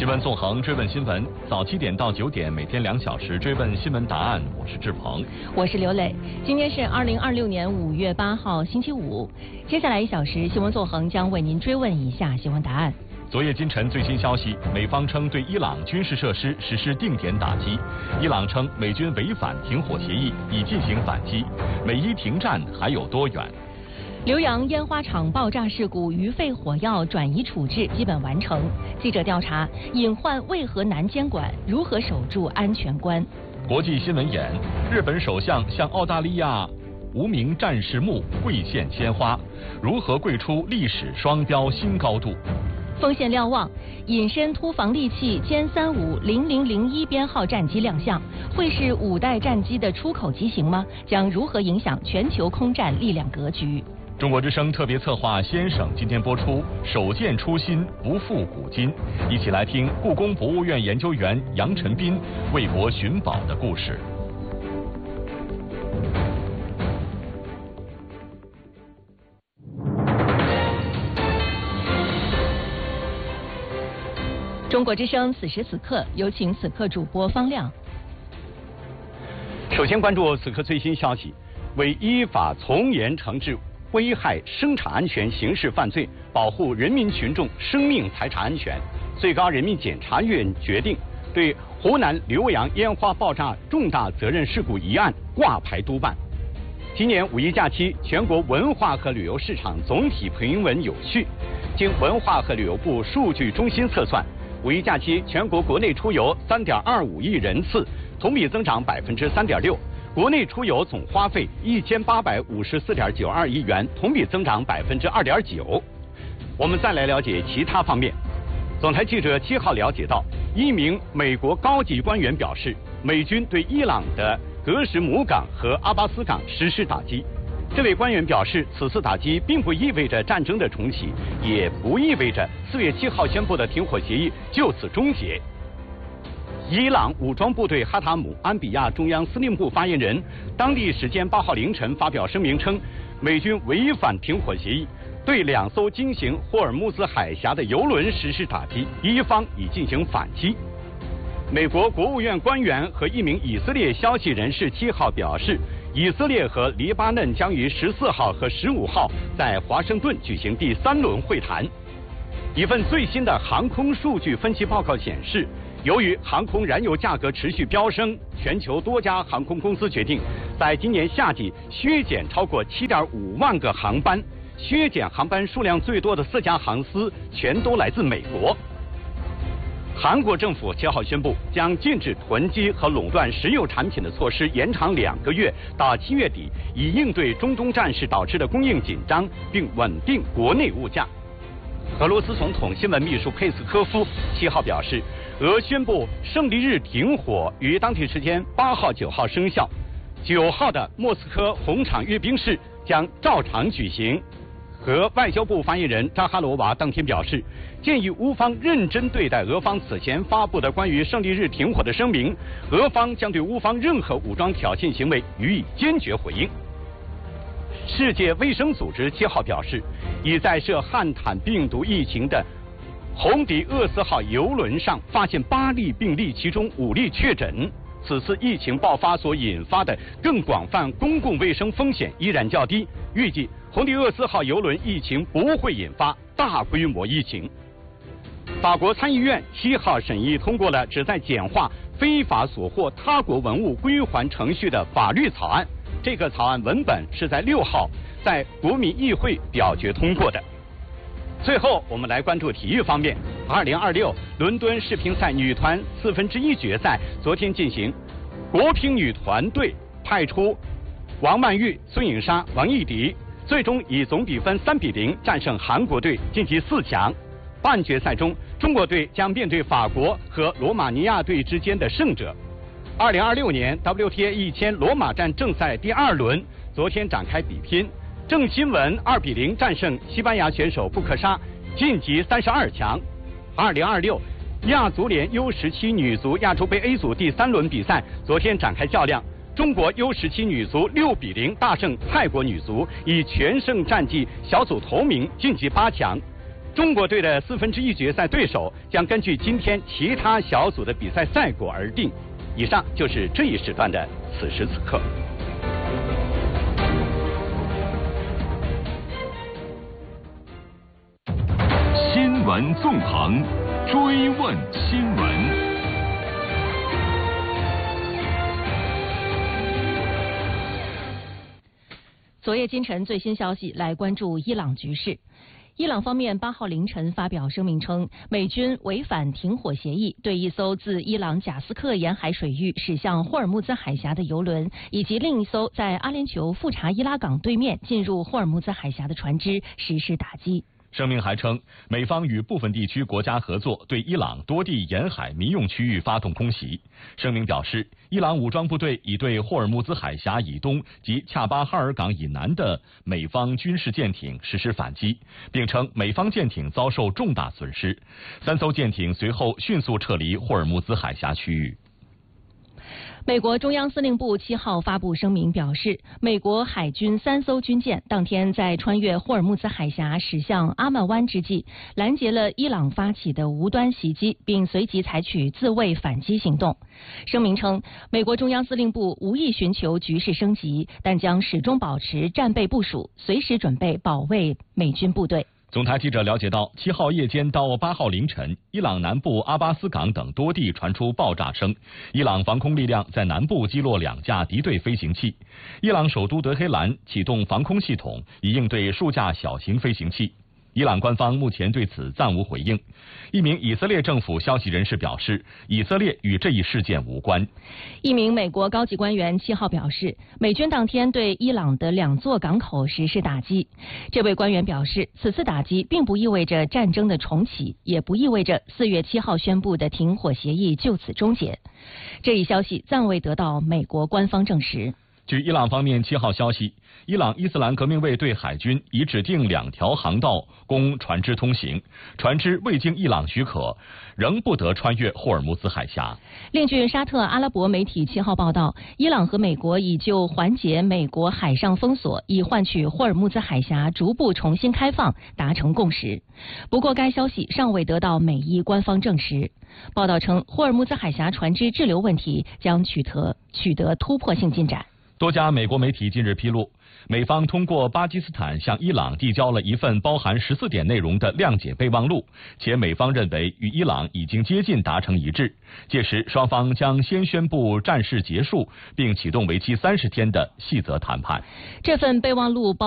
新闻纵横追问新闻，早7点到9点，每天2小时追问新闻答案。我是志鹏， 我是刘磊。今天是2026年5月8号，星期五。接下来1小时，新闻纵横将为您追问以下新闻答案。 昨夜今晨最新消息，美方称对伊朗军事设施实施定点打击，伊朗称美军违反停火协议，已进行反击，美伊停战还有多远？ 浏阳烟花厂爆炸事故余废火药转移处置基本完成。记者调查，隐患为何难监管？如何守住安全关？ 国际新闻眼：日本首相向澳大利亚无名战士墓跪献鲜花，如何跪出历史双标新高度？ 风险瞭望，隐身突防利器歼350001编号战机亮相，会是5代战机的出口机型吗？将如何影响全球空战力量格局？ 中国之声特别策划先生今天播出，守见初心不负古今，一起来听故宫博物院研究员杨晨斌为国寻宝的故事。 中国之声此时此刻，有请此刻主播方亮。 首先关注此刻最新消息，为依法从严惩治危害生产安全刑事犯罪，保护人民群众生命财产安全，最高人民检察院决定对湖南浏阳烟花爆炸重大责任事故一案挂牌督办。今年5一假期，全国文化和旅游市场总体平稳有序。经文化和旅游部数据中心测算，5一假期全国国内出游3.25亿人次，同比增长3.6%。国内出游总花费1854.92亿元，同比增长2.9%。我们再来了解其他方面。总台记者7号了解到，一名美国高级官员表示，美军对伊朗的格什姆港和阿巴斯港实施打击。这位官员表示，此次打击并不意味着战争的重启，也不意味着4月7号宣布的停火协议就此终结。伊朗武装部队哈塔姆安比亚中央司令部发言人当地时间8号凌晨发表声明称，美军违反停火协议，对2艘经行霍尔木兹海峡的油轮实施打击，伊方已进行反击。美国国务院官员和一名以色列消息人士7号表示，以色列和黎巴嫩将于14号和15号在华盛顿举行第3轮会谈。一份最新的航空数据分析报告显示，由于航空燃油价格持续飙升，全球多家航空公司决定在今年夏季削减超过7.5万个航班。削减航班数量最多的4家航司全都来自美国。韩国政府7号宣布，将禁止囤积和垄断石油产品的措施延长2个月，到7月底，以应对中东战事导致的供应紧张，并稳定国内物价。俄罗斯总统新闻秘书佩斯科夫7号表示，俄宣布胜利日停火于当地时间8号、9号生效。9号的莫斯科红场阅兵式将照常举行。和外交部发言人扎哈罗娃当天表示，建议乌方认真对待俄方此前发布的关于胜利日停火的声明，俄方将对乌方任何武装挑衅行为予以坚决回应。世界卫生组织7号表示，已在涉汉坦病毒疫情的红迪厄斯号邮轮上发现8例病例，其中5例确诊。此次疫情爆发所引发的更广泛公共卫生风险依然较低，预计红迪厄斯号邮轮疫情不会引发大规模疫情。法国参议院7号审议通过了旨在简化非法所获他国文物归还程序的法律草案。这个草案文本是在6号在国民议会表决通过的。最后，我们来关注体育方面。2026伦敦世乒赛女团1/4决赛昨天进行，国乒女团队派出王曼玉、孙颖莎、王艺迪，最终以总比分3-0战胜韩国队，晋级4强。半决赛中，中国队将面对法国和罗马尼亚队之间的胜者。2026年 WTA 1000罗马站正赛第2轮昨天展开比拼，郑钦文2-0战胜西班牙选手布克莎，晋级32强。2026亚足联 U17 女足亚洲杯 A 组第3轮比赛昨天展开较量，中国 U17 女足6-0大胜泰国女足，以全胜战绩小组头名晋级8强。 中国队的1/4决赛对手将根据今天其他小组的比赛赛果而定。以上就是这一时段的此时此刻。 新闻纵横，追问新闻。 昨夜今晨最新消息，来关注伊朗局势。伊朗方面8号凌晨发表声明称，美军违反停火协议，对一艘自伊朗贾斯克沿海水域驶向霍尔木兹海峡的油轮，以及另一艘在阿联酋富查伊拉港对面进入霍尔木兹海峡的船只实施打击。 声明还称，美方与部分地区国家合作，对伊朗多地沿海民用区域发动空袭。声明表示，伊朗武装部队已对霍尔木兹海峡以东及恰巴哈尔港以南的美方军事舰艇实施反击，并称美方舰艇遭受重大损失，3艘舰艇随后迅速撤离霍尔木兹海峡区域。 美国中央司令部7号发布声明表示，美国海军3艘军舰当天在穿越霍尔木兹海峡驶向阿曼湾之际，拦截了伊朗发起的无端袭击，并随即采取自卫反击行动。声明称，美国中央司令部无意寻求局势升级，但将始终保持战备部署，随时准备保卫美军部队。 总台记者了解到，7号夜间到8号凌晨，伊朗南部阿巴斯港等多地传出爆炸声，伊朗防空力量在南部击落2架敌对飞行器。伊朗首都德黑兰启动防空系统，以应对数架小型飞行器。伊朗官方目前对此暂无回应。一名以色列政府消息人士表示，以色列与这一事件无关。 一名美国高级官员7号表示，美军当天对伊朗的2座港口实施打击。这位官员表示，此次打击并不意味着战争的重启，也不意味着4月7号宣布的停火协议就此终结。这一消息暂未得到美国官方证实。 据伊朗方面7号消息，伊朗伊斯兰革命卫队海军已指定2条航道供船只通行，船只未经伊朗许可，仍不得穿越霍尔木兹海峡。 另据沙特阿拉伯媒体7号报道，伊朗和美国已就缓解美国海上封锁，以换取霍尔木兹海峡逐步重新开放达成共识。不过该消息尚未得到美伊官方证实。报道称，霍尔木兹海峡船只滞留问题将取得突破性进展。 多家美国媒体近日披露，美方通过巴基斯坦向伊朗递交了一份包含14点内容的谅解备忘录，且美方认为与伊朗已经接近达成一致，届时双方将先宣布战事结束，并启动为期30天的细则谈判。 这份备忘录